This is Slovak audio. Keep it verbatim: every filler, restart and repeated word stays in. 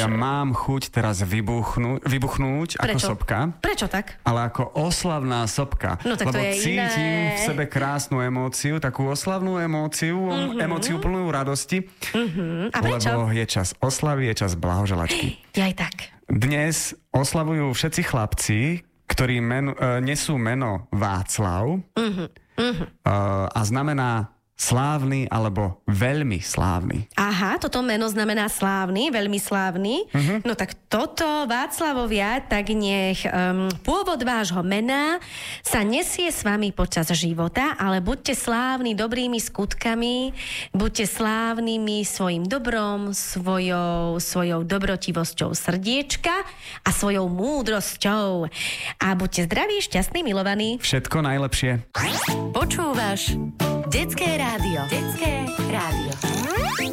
ja mám chuť teraz vybuchnúť, vybuchnúť ako sopka. Prečo tak? Ale ako oslavná sopka. No, tak lebo to je cítim iné. v sebe krásnu emóciu, takú oslavnú emóciu, mm-hmm. emóciu plnú radosti. Mm-hmm. A prečo? Lebo je čas oslavy, je čas blahoželačky. Ja aj tak. Dnes oslavujú všetci chlapci, ktorí menu, uh, nesú meno Václav uh-huh. Uh-huh. Uh, a znamená slávny alebo veľmi slávny. Aha, toto meno znamená slávny, veľmi slávny. Uh-huh. No tak toto, Václavovia, tak nech um, pôvod vášho mena sa nesie s vami počas života, ale buďte slávni dobrými skutkami, buďte slávnymi svojim dobrom, svojou, svojou dobrotivosťou srdiečka a svojou múdrosťou. A buďte zdraví, šťastní, milovaní. Všetko najlepšie. Počúvaš Detské rádio. Detské rádio.